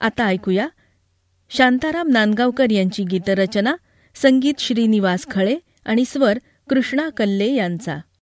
आता ऐकूया शांताराम नांदगावकर यांची गीतरचना, संगीत श्रीनिवास खळे आणि स्वर कृष्णा कल्ले यांचा.